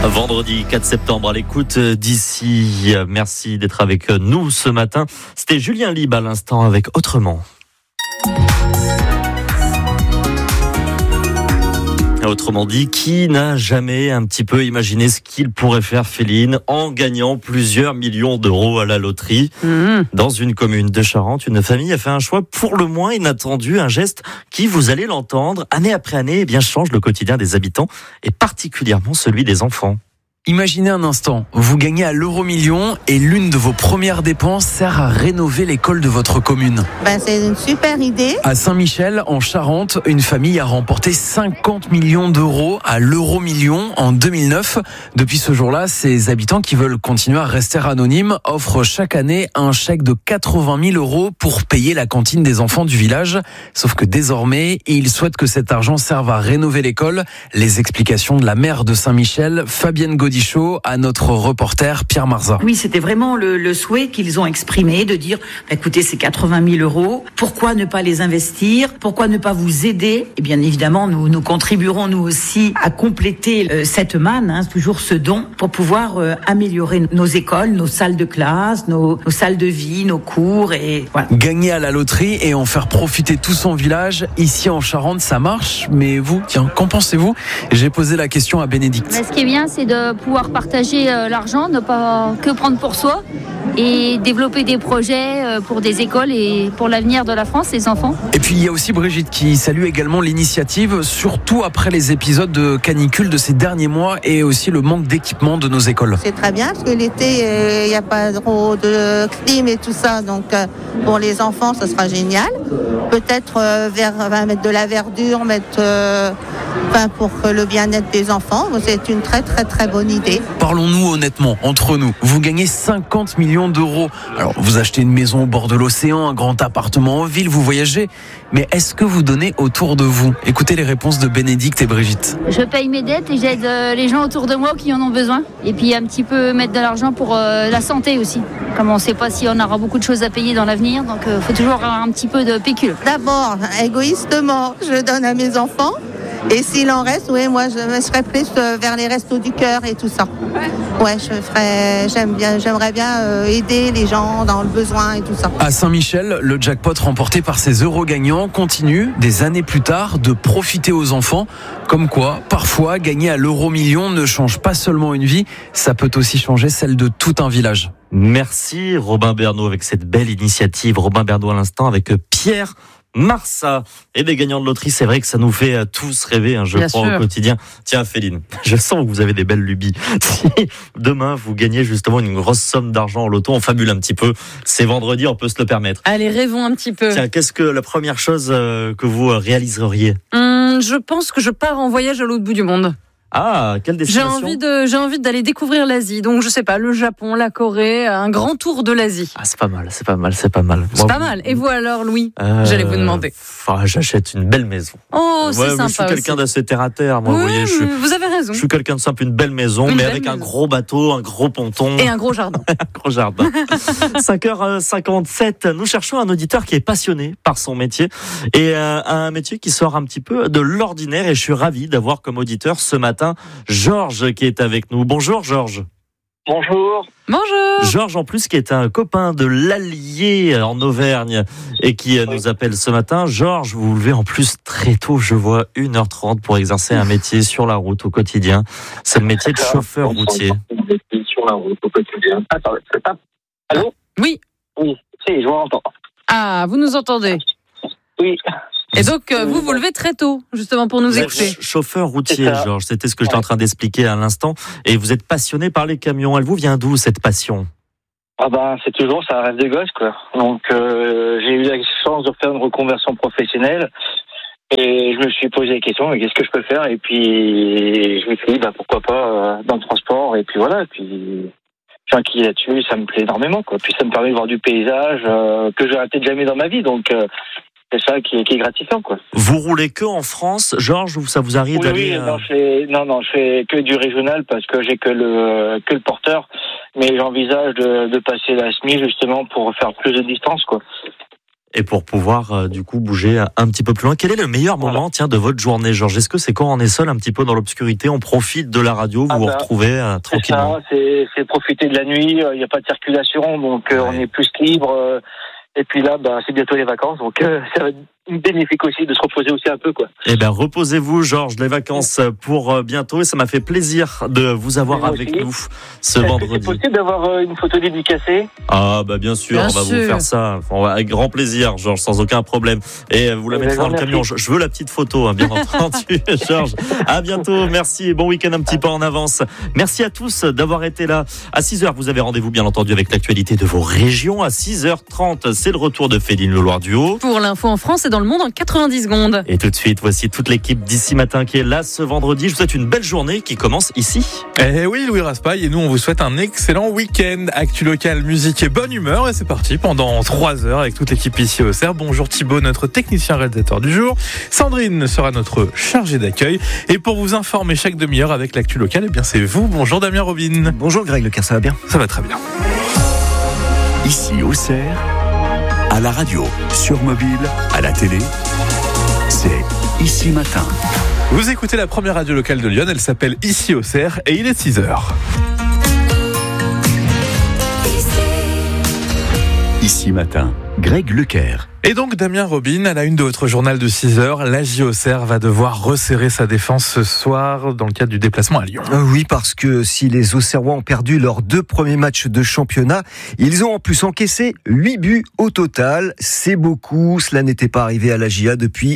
Vendredi 4 septembre à l'écoute d'ici. Merci d'être avec nous ce matin. C'était Julien Lieb à l'instant avec Autrement. Autrement dit, qui n'a jamais un petit peu imaginé ce qu'il pourrait faire Féline en gagnant plusieurs millions d'euros à la loterie? Dans une commune de Charente, une famille a fait un choix pour le moins inattendu, un geste qui, vous allez l'entendre, année après année, change le quotidien des habitants et particulièrement celui des enfants. Imaginez un instant, vous gagnez à l'euro-million et l'une de vos premières dépenses sert à rénover l'école de votre commune. C'est une super idée. À Saint-Michel, en Charente, une famille a remporté 50 millions d'euros à l'euro-million en 2009. Depuis ce jour-là, ces habitants qui veulent continuer à rester anonymes offrent chaque année un chèque de 80 000 euros pour payer la cantine des enfants du village. Sauf que désormais, ils souhaitent que cet argent serve à rénover l'école. Les explications de la maire de Saint-Michel, Fabienne Godichaud, à notre reporter Pierre Marza. Oui, c'était vraiment le souhait qu'ils ont exprimé de dire, écoutez, c'est 80 000 euros, pourquoi ne pas les investir, pourquoi ne pas vous aider? Et bien évidemment, nous contribuerons nous aussi à compléter cette manne, toujours ce don, pour pouvoir améliorer nos écoles, nos salles de classe, nos salles de vie, nos cours et voilà. Gagner à la loterie et en faire profiter tout son village, ici en Charente, ça marche, mais vous, qu'en pensez-vous? J'ai posé la question à Bénédicte. Ce qui est bien, c'est de pouvoir partager l'argent, ne pas que prendre pour soi et développer des projets pour des écoles et pour l'avenir de la France, les enfants. Et puis il y a aussi Brigitte qui salue également l'initiative, surtout après les épisodes de canicule de ces derniers mois et aussi le manque d'équipement de nos écoles. C'est très bien parce que l'été, il n'y a pas trop de clim et tout ça, donc pour les enfants, ça sera génial. Peut-être mettre de la verdure, pour le bien-être des enfants, c'est une très très très bonne idée. Parlons-nous honnêtement, entre nous. Vous gagnez 50 millions d'euros. Alors, vous achetez une maison au bord de l'océan, un grand appartement en ville, vous voyagez. Mais est-ce que vous donnez autour de vous? Écoutez les réponses de Bénédicte et Brigitte. Je paye mes dettes et j'aide les gens autour de moi qui en ont besoin. Et puis un petit peu mettre de l'argent pour la santé aussi. Comme on ne sait pas si on aura beaucoup de choses à payer dans l'avenir, donc il faut toujours avoir un petit peu de pécule. D'abord, égoïstement, je donne à mes enfants. Et s'il en reste, moi je me serais plus vers les restos du cœur et tout ça. J'aimerais bien aider les gens dans le besoin et tout ça. À Saint-Michel, le jackpot remporté par ces euros gagnants continue, des années plus tard, de profiter aux enfants. Comme quoi, parfois, gagner à l'euro-million ne change pas seulement une vie, ça peut aussi changer celle de tout un village. Merci Robin Bernot avec cette belle initiative. Robin Bernot à l'instant avec Pierre Marza. Et les gagnants de loterie, c'est vrai que ça nous fait tous rêver, je crois, au quotidien. Tiens, Féline, je sens que vous avez des belles lubies. Si demain, vous gagnez justement une grosse somme d'argent au loto, on fabule un petit peu. C'est vendredi, on peut se le permettre. Allez, rêvons un petit peu. Tiens, qu'est-ce que la première chose que vous réaliseriez? Je pense que je pars en voyage à l'autre bout du monde. Ah, quelle destination? J'ai envie d'aller découvrir l'Asie. Donc, je sais pas, le Japon, la Corée, un grand tour de l'Asie. Ah, c'est pas mal. C'est pas mal. Et vous alors, Louis? J'allais vous demander. J'achète une belle maison. Oh, c'est sympa. Je suis quelqu'un d'assez terre à terre, moi. Oui, vous voyez, vous avez raison. Je suis quelqu'un de simple, une belle maison, mais avec un gros bateau, un gros ponton. Et un gros jardin. Un gros jardin. 5h57, nous cherchons un auditeur qui est passionné par son métier et un métier qui sort un petit peu de l'ordinaire. Et je suis ravi d'avoir comme auditeur ce matin Georges qui est avec nous. Bonjour Georges. Bonjour. Bonjour. Georges en plus qui est un copain de l'Allier en Auvergne et qui nous appelle ce matin. Georges, vous vous levez en plus très tôt, je vois 1h30 pour exercer un métier sur la route au quotidien. C'est le métier de chauffeur routier. Sur la route au quotidien. Attends, allô? Oui. Oui, si, je vous entends. Ah, vous nous entendez? Oui. Et donc, vous levez très tôt, justement, pour nous écouter. Chauffeur routier, Georges, c'était ce que j'étais en train d'expliquer à l'instant. Et vous êtes passionné par les camions. Elle vous vient d'où, cette passion? C'est toujours, ça rêve de gosse, quoi. Donc, j'ai eu la chance de faire une reconversion professionnelle. Et je me suis posé la question, qu'est-ce que je peux faire? Et puis, je me suis dit, pourquoi pas dans le transport. Et puis voilà, puis je suis inquiet là-dessus, ça me plaît énormément, quoi. Puis ça me permet de voir du paysage que j'aurais peut-être jamais dans ma vie. Donc, c'est ça qui est gratifiant, quoi. Vous roulez que en France, Georges, ou ça vous arrive d'aller... Oui, je fais que du régional parce que j'ai que le porteur, mais j'envisage de passer la SMI justement pour faire plus de distance, quoi. Et pour pouvoir du coup bouger un petit peu plus loin. Quel est le meilleur moment de votre journée, Georges? Est-ce que c'est quand on est seul un petit peu dans l'obscurité, on profite de la radio, vous vous retrouvez tranquillement? C'est profiter de la nuit, il n'y a pas de circulation, donc on est plus libre. Et puis là, c'est bientôt les vacances, donc ça va être bénéfique aussi de se reposer aussi un peu, quoi. Eh bien, reposez-vous, Georges, les vacances pour bientôt, et ça m'a fait plaisir de vous avoir avec nous ce vendredi. C'est possible d'avoir une photo dédicacée? Ah, bien sûr, on va vous faire ça. Avec grand plaisir, Georges, sans aucun problème. Et vous la mettrez dans le camion. Je veux la petite photo, bien entendu, Georges. À bientôt, merci et bon week-end un petit peu en avance. Merci à tous d'avoir été là. À 6h, vous avez rendez-vous, bien entendu, avec l'actualité de vos régions. À 6h30, c'est le retour de Féline Le Loir du Haut. Pour l'info en France et dans le monde en 90 secondes. Et tout de suite, voici toute l'équipe d'ici matin qui est là ce vendredi. Je vous souhaite une belle journée qui commence ici. Eh oui, Louis Raspail, et nous on vous souhaite un excellent week-end. Actu locale, musique et bonne humeur. Et c'est parti pendant 3 heures avec toute l'équipe ici au CERF. Bonjour Thibaut, notre technicien réalisateur du jour. Sandrine sera notre chargée d'accueil. Et pour vous informer chaque demi-heure avec l'actu locale, c'est vous. Bonjour Damien Robin. Bonjour Greg Leclerc, ça va bien? Ça va très bien. Ici au CERF, à la radio, sur mobile, à la télé, c'est Ici Matin. Vous écoutez la première radio locale de Lyon, elle s'appelle Ici au CERF et il est 6h. Ici Matin, Greg Leclerc. Et donc Damien Robin, à la une de votre journal de 6h, l'AJ Auxerre va devoir resserrer sa défense ce soir dans le cadre du déplacement à Lyon. Oui, parce que si les Auxerrois ont perdu leurs 2 premiers matchs de championnat, ils ont en plus encaissé 8 buts au total. C'est beaucoup, cela n'était pas arrivé à l'AJA depuis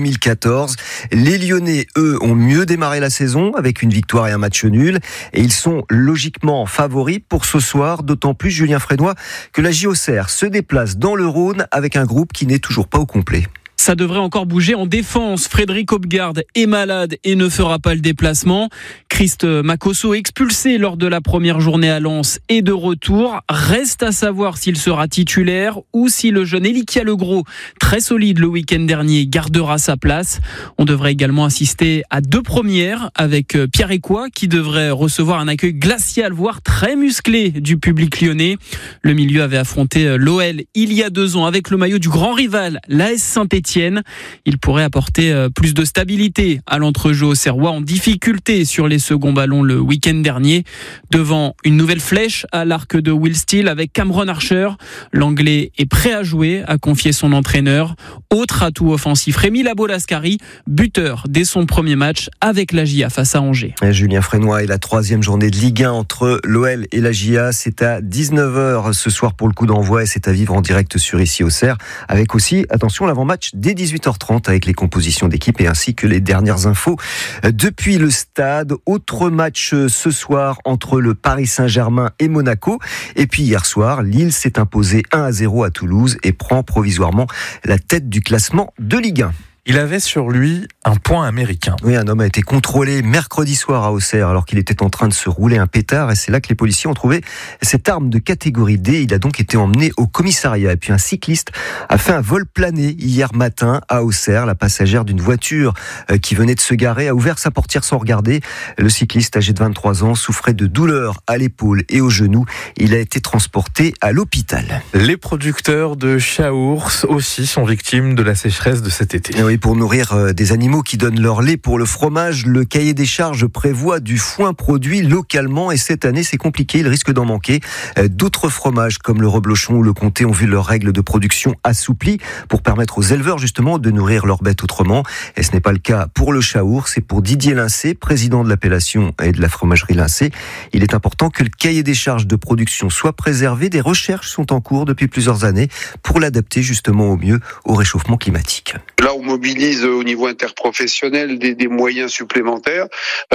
2014. Les Lyonnais, eux, ont mieux démarré la saison avec une victoire et un match nul. Et ils sont logiquement favoris pour ce soir, d'autant plus, Julien Frénois, que l'AJ Auxerre se déplace dans le Rhône avec un groupe qui n'est toujours pas au complet. Ça devrait encore bouger en défense. Frédéric Hopgard est malade et ne fera pas le déplacement. Christ Makosso, expulsé lors de la première journée à Lens, est de retour. Reste à savoir s'il sera titulaire ou si le jeune Elikia Legros, très solide le week-end dernier, gardera sa place. On devrait également assister à 2 premières avec Pierre Ecoua qui devrait recevoir un accueil glacial, voire très musclé du public lyonnais. Le milieu avait affronté l'OL il y a 2 ans avec le maillot du grand rival, l'AS Saint-Étienne. Il pourrait apporter plus de stabilité à l'entrejeu auxerrois en difficulté sur les seconds ballons le week-end dernier. Devant une nouvelle flèche à l'arc de Will Steele avec Cameron Archer. L'Anglais est prêt à jouer, a confié son entraîneur. Autre atout offensif, Rémi Labo-Lascari, buteur dès son premier match avec l'AJA face à Angers. Et Julien Frénois et la 3e journée de Ligue 1 entre l'OL et l'AJA. C'est à 19h ce soir pour le coup d'envoi et c'est à vivre en direct sur Ici au CERF. Avec aussi, attention, l'avant-match dès 18h30 avec les compositions d'équipe et ainsi que les dernières infos depuis le stade. Autre match ce soir entre le Paris Saint-Germain et Monaco. Et puis hier soir, Lille s'est imposé 1-0 à Toulouse et prend provisoirement la tête du classement de Ligue 1. Il avait sur lui un point américain. Oui, un homme a été contrôlé mercredi soir à Auxerre alors qu'il était en train de se rouler un pétard et c'est là que les policiers ont trouvé cette arme de catégorie D. Il a donc été emmené au commissariat. Et puis un cycliste a fait un vol plané hier matin à Auxerre. La passagère d'une voiture qui venait de se garer a ouvert sa portière sans regarder. Le cycliste âgé de 23 ans souffrait de douleurs à l'épaule et au genou. Il a été transporté à l'hôpital. Les producteurs de chaours aussi sont victimes de la sécheresse de cet été. Oui, pour nourrir des animaux qui donnent leur lait pour le fromage, le cahier des charges prévoit du foin produit localement et cette année c'est compliqué, il risque d'en manquer. D'autres fromages comme le reblochon ou le comté ont vu leurs règles de production assouplies pour permettre aux éleveurs justement de nourrir leurs bêtes autrement. Et ce n'est pas le cas pour le chaours, c'est pour Didier Lincé, président de l'appellation et de la fromagerie Lincé. Il est important que le cahier des charges de production soit préservé. Des recherches sont en cours depuis plusieurs années pour l'adapter justement au mieux au réchauffement climatique. Là, on mobilise au niveau interprofessionnel des moyens supplémentaires.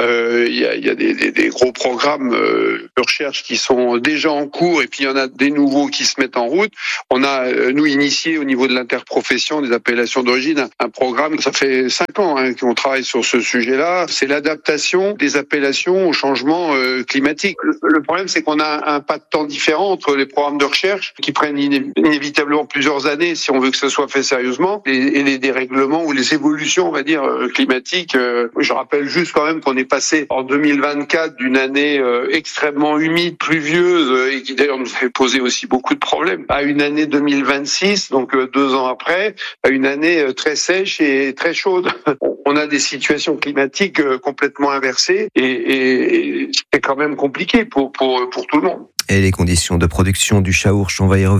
Il y a des gros programmes de recherche qui sont déjà en cours et puis il y en a des nouveaux qui se mettent en route. On a, nous, initié au niveau de l'interprofession des appellations d'origine un programme, ça fait 5 ans qu'on travaille sur ce sujet-là. C'est l'adaptation des appellations au changement climatique. Le problème, c'est qu'on a un pas de temps différent entre les programmes de recherche qui prennent inévitablement plusieurs années si on veut que ce soit fait sérieusement et les dérèglements ou les évolutions, on va dire, l'avenir climatique. Je rappelle juste quand même qu'on est passé en 2024 d'une année extrêmement humide, pluvieuse, et qui d'ailleurs nous fait poser aussi beaucoup de problèmes, à une année 2026, donc 2 ans après, à une année très sèche et très chaude. On a des situations climatiques complètement inversées et c'est quand même compliqué pour tout le monde. Et les conditions de production du chaours, on va y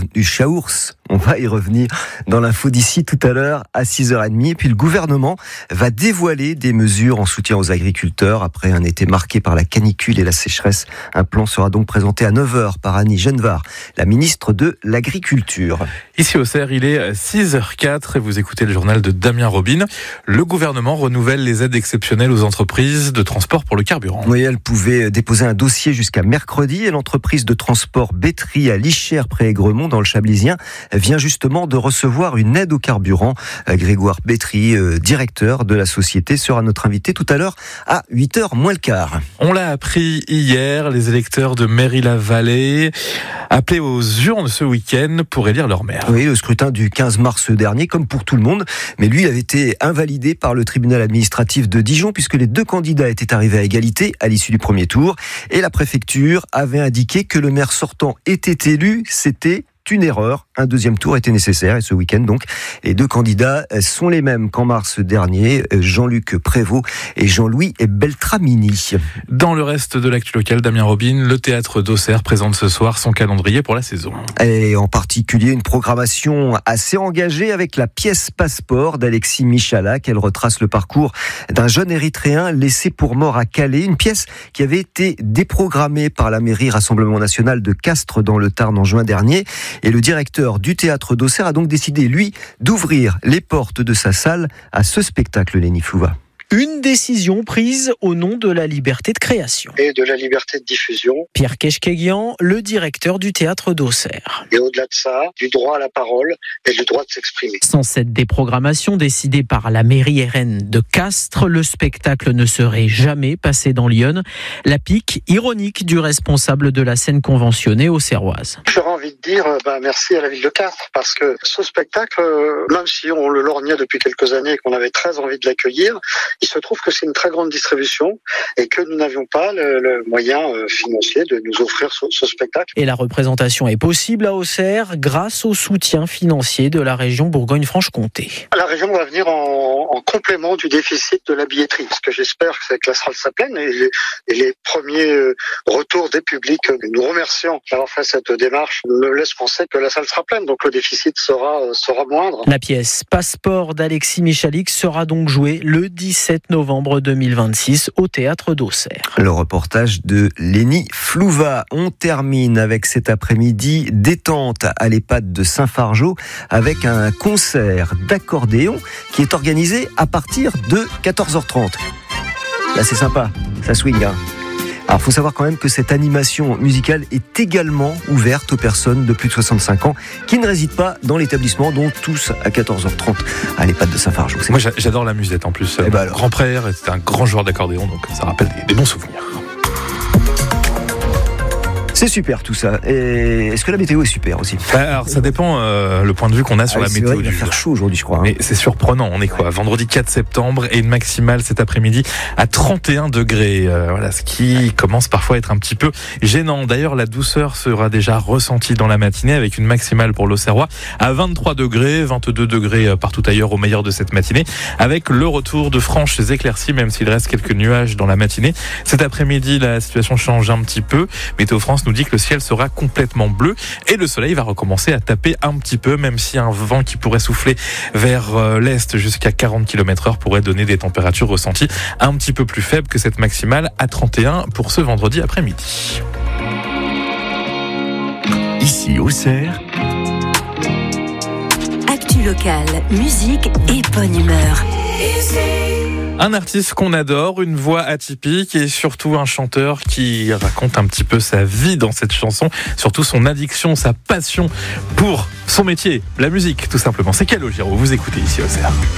revenir dans l'info d'ici tout à l'heure à 6h30. Et puis le gouvernement va dévoiler des mesures en soutien aux agriculteurs après un été marqué par la canicule et la sécheresse. Un plan sera donc présenté à 9h par Annie Genevard, la ministre de l'Agriculture. Ici au CER, il est 6h04 et vous écoutez le journal de Damien Robin. Le gouvernement renouvelle les aides exceptionnelles aux entreprises de transport pour le carburant. Oui, elle pouvait déposer un dossier jusqu'à mercredi et l'entreprise de transport Bétry à Lichères près Aigremont dans le Chablisien vient justement de recevoir une aide au carburant. Grégoire Bétry, directeur de la société, sera notre invité tout à l'heure à 8h moins le quart. On l'a appris hier, les électeurs de Mairie-la-Vallée appelés aux urnes ce week-end pour élire leur maire. Oui, le scrutin du 15 mars dernier, comme pour tout le monde, mais lui, il avait été invalidé par le tribunal administratif de Dijon puisque les 2 candidats étaient arrivés à égalité à l'issue du premier tour et la préfecture avait indiqué que le maire sortant était élu, c'était une erreur. Un 2e tour était nécessaire et ce week-end donc, les 2 candidats sont les mêmes qu'en mars dernier, Jean-Luc Prévost et Jean-Louis Beltramini. Dans le reste de l'actu locale, Damien Robin, le théâtre d'Auxerre présente ce soir son calendrier pour la saison. Et en particulier une programmation assez engagée avec la pièce Passeport d'Alexis Michalak. Elle retrace le parcours d'un jeune Érythréen laissé pour mort à Calais. Une pièce qui avait été déprogrammée par la mairie Rassemblement National de Castres dans le Tarn en juin dernier. Et le directeur du théâtre d'Auxerre a donc décidé, lui, d'ouvrir les portes de sa salle à ce spectacle, Léni Flouva. Une décision prise au nom de la liberté de création. Et de la liberté de diffusion. Pierre Keshkeguian, le directeur du théâtre d'Auxerre. Et au-delà de ça, du droit à la parole et du droit de s'exprimer. Sans cette déprogrammation décidée par la mairie RN de Castres, le spectacle ne serait jamais passé dans l'Yonne. La pique ironique du responsable de la scène conventionnée auxerroise. J'aurais envie de dire merci à la ville de Castres parce que ce spectacle, même si on le lorgnait depuis quelques années et qu'on avait très envie de l'accueillir, il se trouve que c'est une très grande distribution et que nous n'avions pas le moyen financier de nous offrir ce spectacle. Et la représentation est possible à Auxerre grâce au soutien financier de la région Bourgogne-Franche-Comté. La région va venir en complément du déficit de la billetterie. Ce que j'espère, c'est que la salle soit pleine et les premiers retours des publics, nous remercions d'avoir fait cette démarche, me laissent penser que la salle sera pleine, donc le déficit sera moindre. La pièce Passeport d'Alexis Michalik sera donc jouée le 17 novembre 2026 au théâtre d'Auxerre. Le reportage de Léni Flouva. On termine avec cet après-midi détente à l'EHPAD de Saint-Fargeau avec un concert d'accordéon qui est organisé à partir de 14h30. Là, c'est sympa, ça swing, hein. Alors, il faut savoir quand même que cette animation musicale est également ouverte aux personnes de plus de 65 ans qui ne résident pas dans l'établissement, donc tous à 14h30 à l'EHPAD de Saint-Fargeau. Moi, j'adore la musette en plus. Mon grand-père était un grand joueur d'accordéon, donc ça rappelle des bons souvenirs. C'est super tout ça. Et est-ce que la météo est super aussi ? Alors ça dépend le point de vue qu'on a sur la météo. Il va faire chaud aujourd'hui, je crois. Mais c'est surprenant. On est quoi ? Vendredi 4 septembre et une maximale cet après-midi à 31 degrés. Voilà, ce qui commence parfois à être un petit peu gênant. D'ailleurs, la douceur sera déjà ressentie dans la matinée avec une maximale pour l'Auxerrois à 23 degrés, 22 degrés partout ailleurs au meilleur de cette matinée, avec le retour de franches éclaircies, même s'il reste quelques nuages dans la matinée. Cet après-midi, la situation change un petit peu. Météo France nous dit que le ciel sera complètement bleu et le soleil va recommencer à taper un petit peu, même si un vent qui pourrait souffler vers l'est jusqu'à 40 km/h pourrait donner des températures ressenties un petit peu plus faibles que cette maximale à 31 pour ce vendredi après-midi. Ici Auxerre, actu locale, musique et bonne humeur. Un artiste qu'on adore, une voix atypique et surtout un chanteur qui raconte un petit peu sa vie dans cette chanson, surtout son addiction, sa passion pour son métier, la musique tout simplement. C'est Calogero, vous écoutez ici Auxerre.